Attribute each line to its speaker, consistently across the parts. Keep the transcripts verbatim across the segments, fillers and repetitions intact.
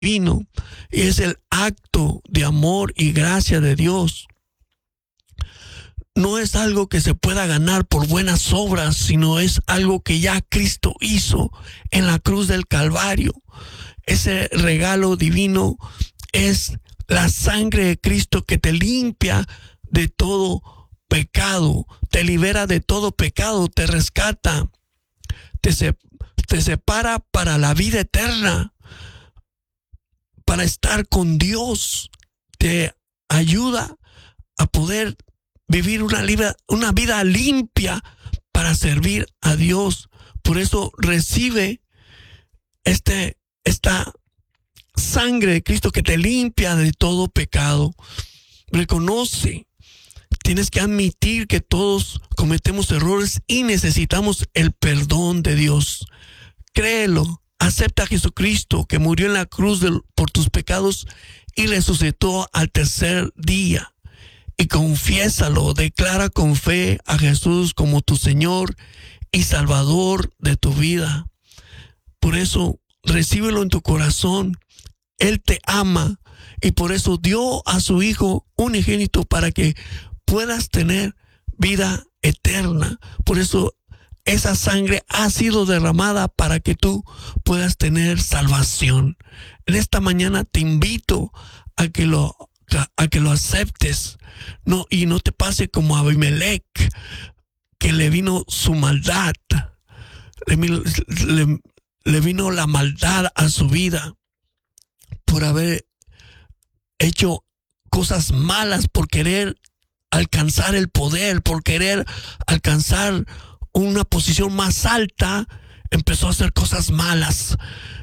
Speaker 1: divino, y es el acto de amor y gracia de Dios. No es algo que se pueda ganar por buenas obras, sino es algo que ya Cristo hizo en la cruz del Calvario. Ese regalo divino es la sangre de Cristo que te limpia de todo pecado, te libera de todo pecado, te rescata, te, se, te separa para la vida eterna, para estar con Dios, te ayuda a poder vivir una vida, una vida limpia para servir a Dios. Por eso recibe este, esta sangre de Cristo que te limpia de todo pecado. Reconoce, tienes que admitir que todos cometemos errores y necesitamos el perdón de Dios. Créelo, acepta a Jesucristo que murió en la cruz de, por tus pecados y resucitó al tercer día. Y confiésalo, declara con fe a Jesús como tu Señor y Salvador de tu vida. Por eso, recíbelo en tu corazón. Él te ama y por eso dio a su Hijo unigénito para que puedas tener vida eterna. Por eso esa sangre ha sido derramada para que tú puedas tener salvación. En esta mañana te invito a que lo a que lo aceptes, no, y no te pase como a Abimelech, que le vino su maldad, le, le, le vino la maldad a su vida por haber hecho cosas malas, por querer alcanzar el poder, por querer alcanzar una posición más alta, empezó a hacer cosas malas.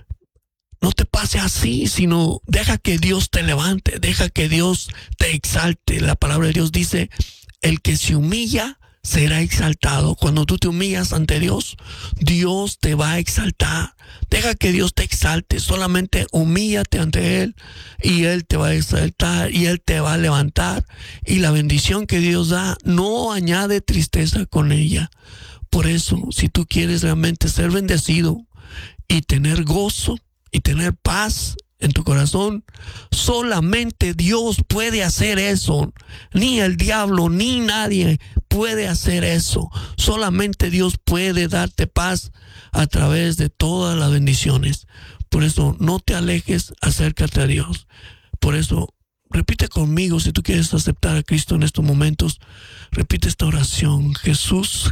Speaker 1: No te pase así, sino deja que Dios te levante, deja que Dios te exalte. La palabra de Dios dice, el que se humilla será exaltado. Cuando tú te humillas ante Dios, Dios te va a exaltar. Deja que Dios te exalte, solamente humíllate ante Él y Él te va a exaltar y Él te va a levantar. Y la bendición que Dios da no añade tristeza con ella. Por eso, si tú quieres realmente ser bendecido y tener gozo, y tener paz en tu corazón, solamente Dios puede hacer eso. Ni el diablo, ni nadie puede hacer eso. Solamente Dios puede darte paz a través de todas las bendiciones. Por eso no te alejes, acércate a Dios. Por eso repite conmigo, si tú quieres aceptar a Cristo en estos momentos, repite esta oración. Jesús,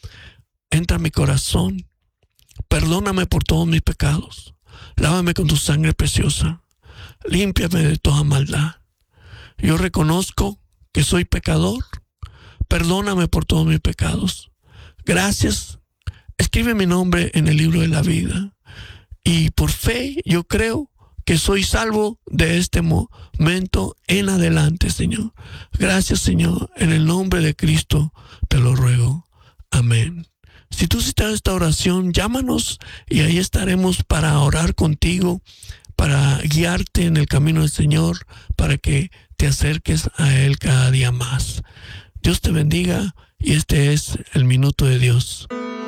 Speaker 1: entra a mi corazón, perdóname por todos mis pecados. Lávame con tu sangre preciosa. Límpiame de toda maldad. Yo reconozco que soy pecador. Perdóname por todos mis pecados. Gracias. Escribe mi nombre en el libro de la vida. Y por fe yo creo que soy salvo de este momento en adelante, Señor. Gracias, Señor. En el nombre de Cristo te lo ruego. Amén. Si tú necesitas esta oración, llámanos y ahí estaremos para orar contigo, para guiarte en el camino del Señor, para que te acerques a Él cada día más. Dios te bendiga y este es el Minuto de Dios.